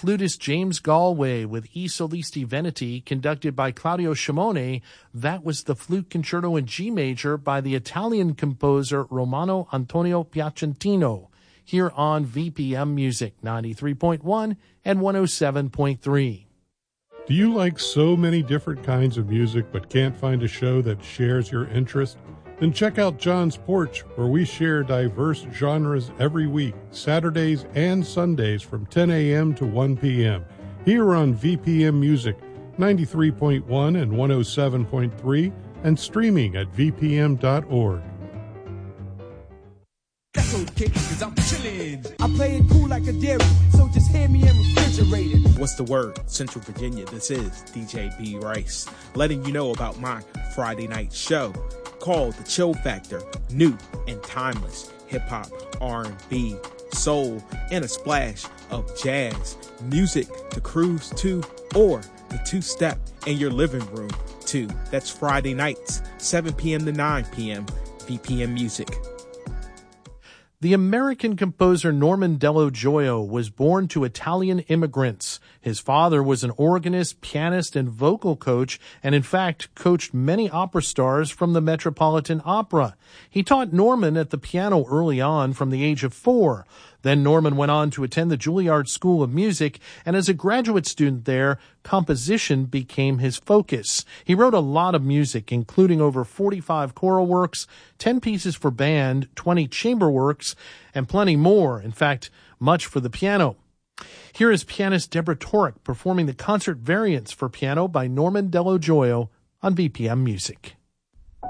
flutist James Galway with I Solisti Veneti, conducted by Claudio Scimone. That was the Flute Concerto in G major by the Italian composer Romano Antonio Piacentino, here on VPM Music 93.1 and 107.3. Do you like so many different kinds of music but can't find a show that shares your interest? Then check out John's Porch, where we share diverse genres every week, Saturdays and Sundays from 10 a.m. to 1 p.m. here on VPM Music 93.1 and 107.3 and streaming at vpm.org. That's okay, cause I'm chillin'. I play it cool like a dairy, so just hand me in refrigerated. What's the word? Central Virginia, this is DJ B. Rice, letting you know about my Friday night show called The Chill Factor. New and timeless hip-hop, R&B, soul, and a splash of jazz music to cruise to, or the two-step in your living room too. That's Friday nights, 7 p.m. to 9 p.m. VPM Music. The American composer Norman Dello Gioia was born to Italian immigrants. His father was an organist, pianist, and vocal coach, and in fact coached many opera stars from the Metropolitan Opera. He taught Norman at the piano early on from the age of 4. Then Norman went on to attend the Juilliard School of Music, and as a graduate student there, composition became his focus. He wrote a lot of music, including over 45 choral works, 10 pieces for band, 20 chamber works, and plenty more. In fact, much for the piano. Here is pianist Deborah Torek performing the concert variants for piano by Norman Dello Gioia on VPM Music.